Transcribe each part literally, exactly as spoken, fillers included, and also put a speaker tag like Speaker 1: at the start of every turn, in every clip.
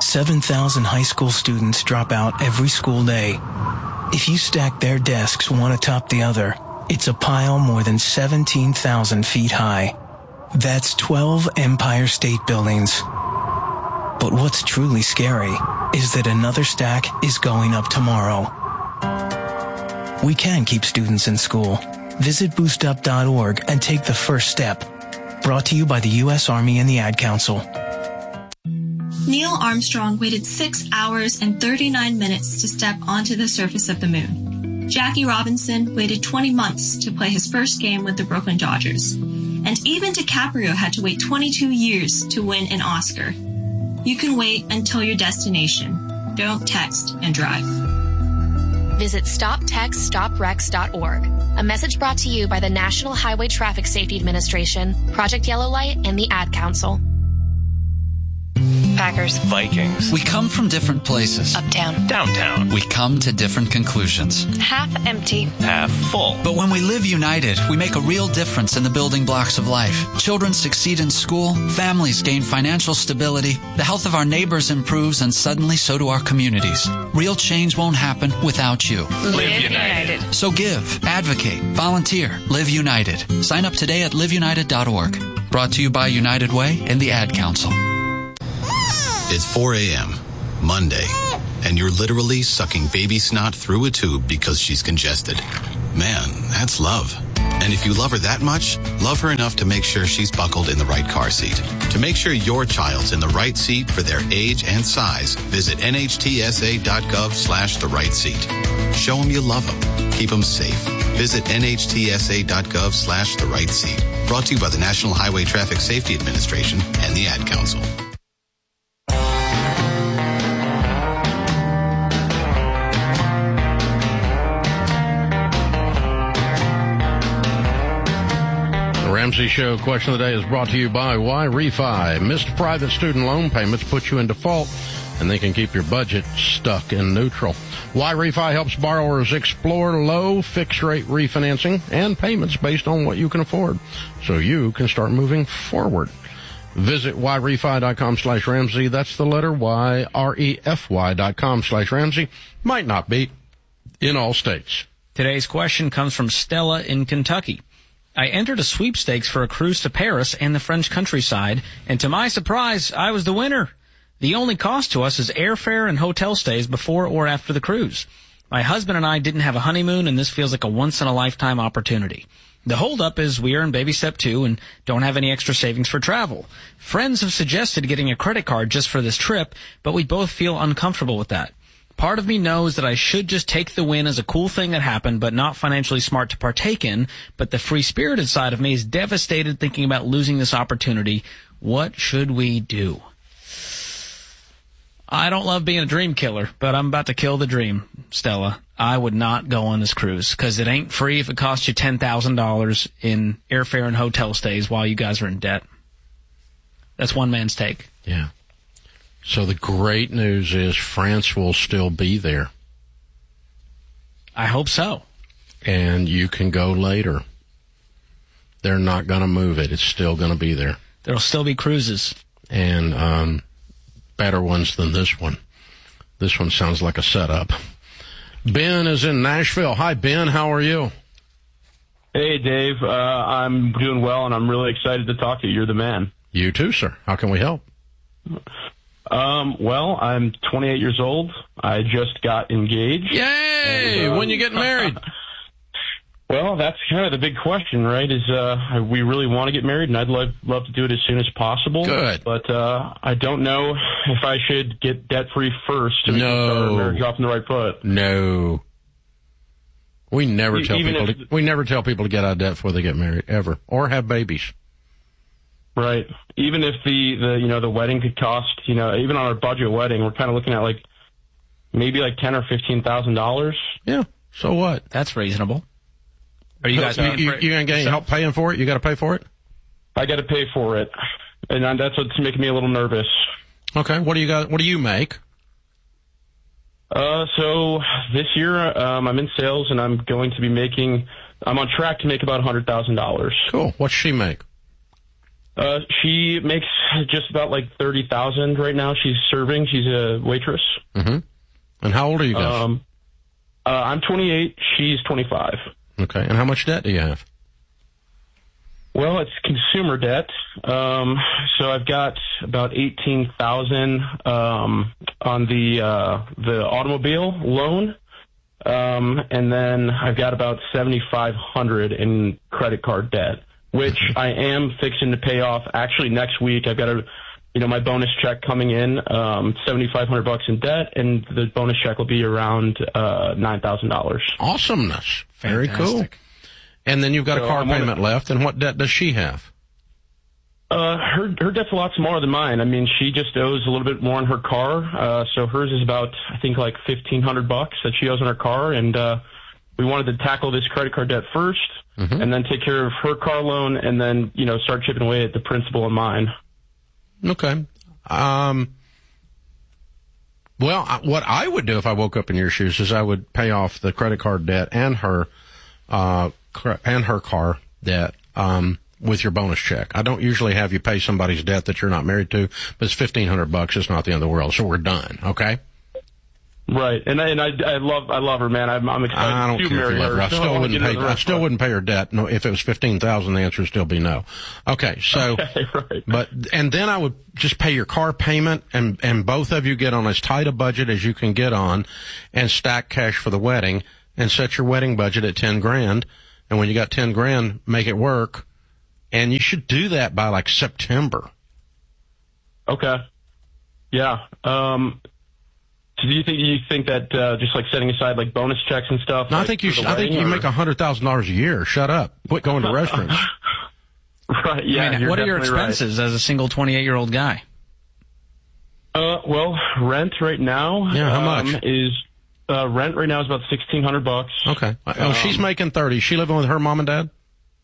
Speaker 1: seven thousand high school students drop out every school day. If you stack their desks one atop the other, it's a pile more than seventeen thousand feet high. That's twelve Empire State Buildings. But what's truly scary is that another stack is going up tomorrow. We can keep students in school. Visit boost up dot org and take the first step. Brought to you by the U S Army and the Ad Council.
Speaker 2: Neil Armstrong waited six hours and thirty-nine minutes to step onto the surface of the moon. Jackie Robinson waited twenty months to play his first game with the Brooklyn Dodgers. And even DiCaprio had to wait twenty-two years to win an Oscar. You can wait until your destination. Don't text and drive.
Speaker 3: Visit stop text stop wrecks dot org. A message brought to you by the National Highway Traffic Safety Administration, Project Yellow Light, and the Ad Council.
Speaker 4: Packers.
Speaker 5: Vikings.
Speaker 6: We come from different places.
Speaker 4: Uptown.
Speaker 5: Downtown.
Speaker 6: We come to different conclusions.
Speaker 4: Half empty.
Speaker 5: Half full.
Speaker 6: But when we live united, we make a real difference in the building blocks of life. Children succeed in school, families gain financial stability, the health of our neighbors improves, and suddenly so do our communities. Real change won't happen without you.
Speaker 4: Live, live united. united.
Speaker 6: So give, advocate, volunteer, live united. Sign up today at live united dot org. Brought to you by United Way and the Ad Council.
Speaker 7: It's four a.m., Monday, and you're literally sucking baby snot through a tube because she's congested. Man, that's love. And if you love her that much, love her enough to make sure she's buckled in the right car seat. To make sure your child's in the right seat for their age and size, visit N H T S A dot gov slash the right seat. Show them you love them. Keep them safe. Visit N H T S A dot gov slash the right seat. Brought to you by the National Highway Traffic Safety Administration and the Ad Council.
Speaker 8: Ramsey Show question of the day is brought to you by Y-Refi. Missed private student loan payments put you in default, and they can keep your budget stuck in neutral. Y-Refi helps borrowers explore low fixed-rate refinancing and payments based on what you can afford, so you can start moving forward. Visit Y-Refi.com slash Ramsey. That's the letter Y, R E F Y dot com slash Ramsey. Might not be in all states.
Speaker 9: Today's question comes from Stella in Kentucky. I entered a sweepstakes for a cruise to Paris and the French countryside, and to my surprise, I was the winner. The only cost to us is airfare and hotel stays before or after the cruise. My husband and I didn't have a honeymoon, and this feels like a once-in-a-lifetime opportunity. The holdup is we are in baby step two and don't have any extra savings for travel. Friends have suggested getting a credit card just for this trip, but we both feel uncomfortable with that. Part of me knows that I should just take the win as a cool thing that happened, but not financially smart to partake in, but the free-spirited side of me is devastated thinking about losing this opportunity. What should we do? I don't love being a dream killer, but I'm about to kill the dream, Stella. I would not go on this cruise, because it ain't free if it costs you ten thousand dollars in airfare and hotel stays while you guys are in debt. That's one man's take.
Speaker 8: Yeah. So the great news is France will still be there.
Speaker 9: I hope so.
Speaker 8: And you can go later. They're not going to move it. It's still going to be there.
Speaker 9: There'll still be cruises.
Speaker 8: And um, better ones than this one. This one sounds like a setup. Ben is in Nashville. Hi, Ben. How are you?
Speaker 10: Hey, Dave. Uh, I'm doing well, and I'm really excited to talk to you. You're the man.
Speaker 8: You too, sir. How can we help?
Speaker 10: Um, well, I'm twenty-eight years old. I just got engaged.
Speaker 8: Yay! And, uh, when you getting married?
Speaker 10: Well, that's kind of the big question, right? Is uh, we really want to get married, and I'd love love to do it as soon as possible.
Speaker 8: Good.
Speaker 10: But uh, I don't know if I should get debt-free first to
Speaker 8: no.
Speaker 10: start our marriage off in the right foot.
Speaker 8: No. We never
Speaker 10: e-
Speaker 8: tell people.
Speaker 10: If,
Speaker 8: to, we never tell people to get out of debt before they get married, ever, or have babies.
Speaker 10: Right. Even if the, the you know the wedding could cost, you know, even on our budget wedding, we're kind of looking at like maybe like ten or fifteen thousand dollars.
Speaker 8: Yeah. So what?
Speaker 9: That's reasonable. Are you guys?
Speaker 8: You, you, you gonna get any help paying for it? You got to pay for it.
Speaker 10: I got to pay for it, and that's what's making me a little nervous.
Speaker 8: Okay. What do you got? What do you make?
Speaker 10: Uh, so this year um, I'm in sales, and I'm going to be making. I'm on track to make about a hundred thousand dollars.
Speaker 8: Cool. What's she make?
Speaker 10: Uh, she makes just about like thirty thousand right now. She's serving. She's a waitress.
Speaker 8: Mm-hmm. And how old are you guys?
Speaker 10: Um, uh, I'm twenty-eight. She's twenty-five.
Speaker 8: Okay. And how much debt do you have?
Speaker 10: Well, it's consumer debt. Um, so I've got about eighteen thousand um, on the uh, the automobile loan, um, and then I've got about seventy-five hundred in credit card debt, which I am fixing to pay off. Actually, next week I've got a, you know, my bonus check coming in, um, seventy-five hundred bucks in debt, and the bonus check will be around uh, nine thousand dollars.
Speaker 8: Awesomeness. Very
Speaker 9: Fantastic.
Speaker 8: cool. And then you've got
Speaker 10: So
Speaker 8: a car
Speaker 10: I'm on
Speaker 8: payment
Speaker 10: a-
Speaker 8: left. And what debt does she have?
Speaker 10: Uh, her her debt's a lot smaller than mine. I mean, she just owes a little bit more on her car. Uh, so hers is about, I think, like fifteen hundred bucks that she owes on her car. And uh, we wanted to tackle this credit card debt first,
Speaker 8: Mm-hmm.
Speaker 10: and then take care of her car loan, and then, you know, start chipping away at the principal on mine.
Speaker 8: Okay. Um, well, I, what I would do if I woke up in your shoes is I would pay off the credit card debt and her, uh, cre- and her car debt, um, with your bonus check. I don't usually have you pay somebody's debt that you're not married to, but it's fifteen hundred bucks. It's not the end of the world. So we're done. Okay.
Speaker 10: Right, and I, and I, I love I love her, man. I'm, I'm excited
Speaker 8: I don't
Speaker 10: to
Speaker 8: care if
Speaker 10: marry
Speaker 8: you love
Speaker 10: her.
Speaker 8: her. I
Speaker 10: So
Speaker 8: still
Speaker 10: wanna
Speaker 8: wouldn't
Speaker 10: get
Speaker 8: pay.
Speaker 10: into the
Speaker 8: I
Speaker 10: rest
Speaker 8: still
Speaker 10: of it.
Speaker 8: wouldn't pay her debt. No, if it was fifteen thousand, the answer would still be no. Okay, so,
Speaker 10: Okay, right.
Speaker 8: but and then I would just pay your car payment, and and both of you get on as tight a budget as you can get on, and stack cash for the wedding, and set your wedding budget at ten grand. And when you got ten grand, make it work. And you should do that by like September.
Speaker 10: Okay. Yeah. Um, so do you think you think that uh, just like setting aside like bonus checks and stuff?
Speaker 8: No, I
Speaker 10: like,
Speaker 8: think you.
Speaker 10: for the
Speaker 8: Should, I think
Speaker 10: wedding,
Speaker 8: you
Speaker 10: or-
Speaker 8: make a hundred thousand dollars a year. Shut up. Quit going to restaurants.
Speaker 10: Right. Yeah.
Speaker 9: I mean,
Speaker 10: you're
Speaker 9: what are your
Speaker 10: definitely right.
Speaker 9: expenses as a single twenty-eight-year-old guy?
Speaker 10: Uh, well, rent right now.
Speaker 8: Yeah, how
Speaker 10: um,
Speaker 8: much?
Speaker 10: is uh, rent right now is about sixteen hundred bucks.
Speaker 8: Okay. Oh,
Speaker 10: Um,
Speaker 8: she's making thirty. She living with her mom and dad?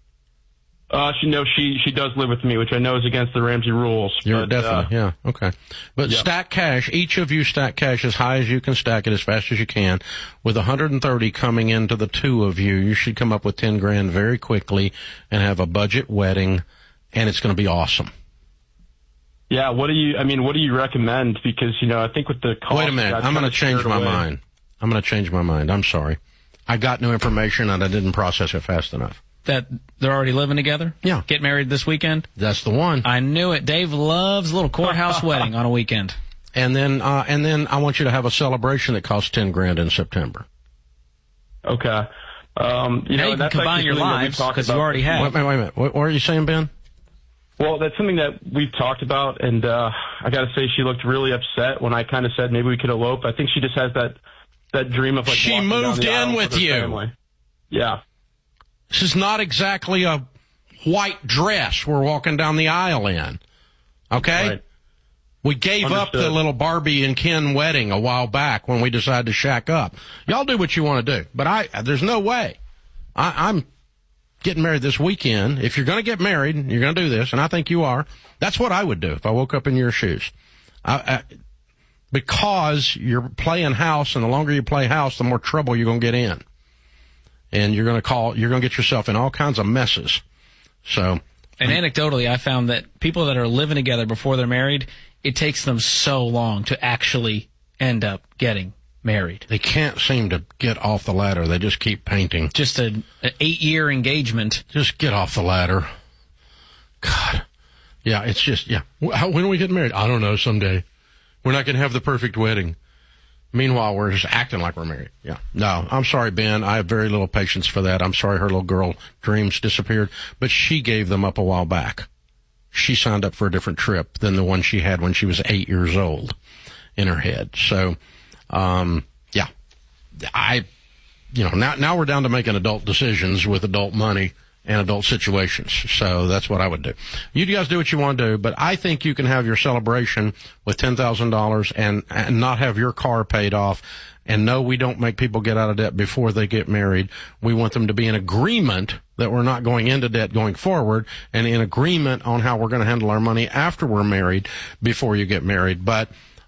Speaker 10: Uh, she no, she she does live with me, which I know is against the Ramsey rules.
Speaker 8: You're
Speaker 10: but, uh,
Speaker 8: definitely, yeah, okay. But
Speaker 10: yeah.
Speaker 8: stack cash, each of you stack cash as high as you can stack it as fast as you can. With one hundred thirty coming into the two of you, you should come up with ten grand very quickly and have a budget wedding, and it's going to be awesome.
Speaker 10: Yeah. What do you? I mean, what do you recommend? Because you know, I think with the cost,
Speaker 8: Wait a minute,
Speaker 10: I'd
Speaker 8: I'm going
Speaker 10: kinda
Speaker 8: to change
Speaker 10: scare it
Speaker 8: my
Speaker 10: away.
Speaker 8: mind. I'm going to change my mind. I'm sorry. I got new information and I didn't process it fast enough.
Speaker 9: That they're already living together?
Speaker 8: Yeah.
Speaker 9: Get married this weekend?
Speaker 8: That's the one.
Speaker 9: I knew it. Dave loves a little courthouse wedding on a weekend.
Speaker 8: And then, uh, and then I want you to have a celebration that costs ten grand in September.
Speaker 10: Okay. Um, you
Speaker 9: Now
Speaker 10: know,
Speaker 9: you can
Speaker 10: that's
Speaker 9: combine
Speaker 10: actually
Speaker 9: your
Speaker 10: something that we've
Speaker 9: lives
Speaker 10: talked
Speaker 9: because you
Speaker 10: about
Speaker 9: already
Speaker 10: before.
Speaker 9: have.
Speaker 8: Wait, wait, wait a minute. What, what are you saying, Ben?
Speaker 10: Well, that's something that we've talked about, and uh, I got to say, she looked really upset when I kind of said maybe we could elope. I think she just has that that dream of like
Speaker 8: She
Speaker 10: walking down
Speaker 8: moved
Speaker 10: the aisle
Speaker 8: in with
Speaker 10: her
Speaker 8: you.
Speaker 10: family. Yeah.
Speaker 8: This is not exactly a white dress we're walking down the aisle in. Okay?
Speaker 10: Right.
Speaker 8: We gave up the
Speaker 10: Understood.
Speaker 8: little Barbie and Ken wedding a while back when we decided to shack up. Y'all do what you want to do, but I there's no way. I, I'm getting married this weekend. If you're going to get married, you're going to do this, and I think you are. That's what I would do if I woke up in your shoes. I, I, because you're playing house, and the longer you play house, the more trouble you're going to get in. And you're going to call, you're going to get yourself in all kinds of messes. So.
Speaker 9: And anecdotally, I found that people that are living together before they're married, it takes them so long to actually end up getting married.
Speaker 8: They can't seem to get off the ladder. They just keep painting.
Speaker 9: Just a, an eight-year engagement.
Speaker 8: Just get off the ladder. God. Yeah, it's just, yeah. How, when are we getting married? I don't know, someday. We're not going to have the perfect wedding. Meanwhile, we're just acting like we're married. Yeah. No, I'm sorry, Ben. I have very little patience for that. I'm sorry her little girl dreams disappeared, but she gave them up a while back. She signed up for a different trip than the one she had when she was eight years old in her head. So, um, yeah, I, you know, now, now we're down to making adult decisions with adult money and adult situations. So that's what I would do. You guys do what you want to do, but I think you can have your celebration with ten thousand dollars and, and not have your car paid off. And no, we don't make people get out of debt before they get married. We want them to be in agreement that we're not going into debt going forward, and in agreement on how we're going to handle our money after we're married before you get married. But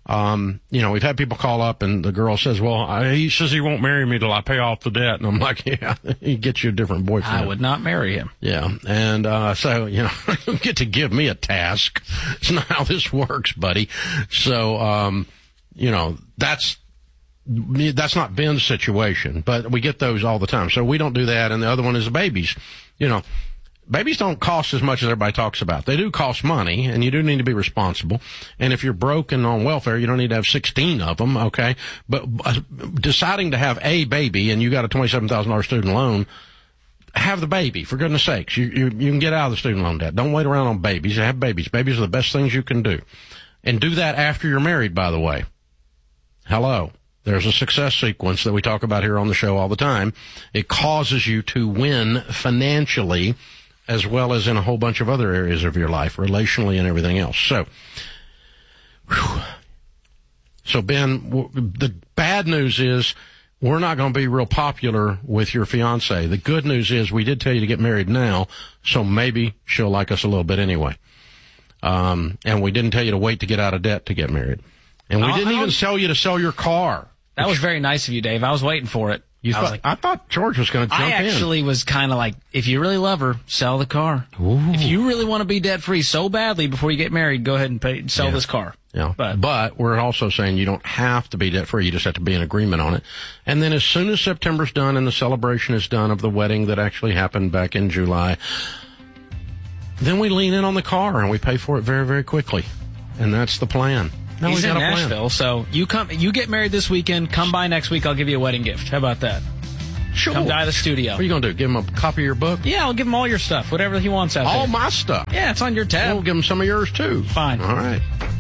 Speaker 8: Um, you know, we've had people call up and the girl says, well, I, he says he won't marry me till I pay off the debt. And I'm like, yeah, he gets you a different boyfriend.
Speaker 9: I would not marry him.
Speaker 8: Yeah. And, uh, so, you know, you get to give me a task. It's not how this works, buddy. So, um, you know, that's, that's not Ben's situation, but we get those all the time. So we don't do that. And the other one is the babies. You know, babies don't cost as much as everybody talks about. They do cost money, and you do need to be responsible. And if you're broke and on welfare, you don't need to have sixteen of them, okay? But uh, deciding to have a baby and you got a twenty-seven thousand dollars student loan, have the baby, for goodness sakes. You, you, you can get out of the student loan debt. Don't wait around on babies. Have babies. Babies are the best things you can do. And do that after you're married, by the way. Hello. There's a success sequence that we talk about here on the show all the time. It causes you to win financially as well as in a whole bunch of other areas of your life, relationally and everything else. So, whew. So Ben, w- the bad news is we're not going to be real popular with your fiance. The good news is we did tell you to get married now, so maybe she'll like us a little bit anyway. Um, and we didn't tell you to wait to get out of debt to get married. And we
Speaker 9: I'll,
Speaker 8: didn't
Speaker 9: I'll,
Speaker 8: even tell you to sell your car.
Speaker 9: That was very nice of you, Dave. I was waiting for it.
Speaker 8: You
Speaker 9: I
Speaker 8: thought,
Speaker 9: was like,
Speaker 8: I thought George was going to jump in.
Speaker 9: I actually
Speaker 8: in.
Speaker 9: was kind of like, if you really love her, sell the car.
Speaker 8: Ooh.
Speaker 9: If you really want to be debt free so badly before you get married, go ahead and pay, sell
Speaker 8: yeah.
Speaker 9: this car.
Speaker 8: Yeah.
Speaker 9: But,
Speaker 8: but we're also saying you don't have to be debt free. You just have to be in agreement on it. And then as soon as September's done and the celebration is done of the wedding that actually happened back in July, then we lean in on the car and we pay for it very, very quickly. And that's the plan. Now
Speaker 9: he's
Speaker 8: we got
Speaker 9: in
Speaker 8: a plan.
Speaker 9: Nashville, so you come, you get married this weekend. Come by next week. I'll give you a wedding gift. How about that?
Speaker 8: Sure.
Speaker 9: Come by the studio.
Speaker 8: What are you going to do? Give him a copy of your book?
Speaker 9: Yeah, I'll give him all your stuff, whatever he wants out
Speaker 8: all
Speaker 9: there.
Speaker 8: All my stuff?
Speaker 9: Yeah, it's on your tab.
Speaker 8: We'll give him some of yours, too.
Speaker 9: Fine.
Speaker 8: All right.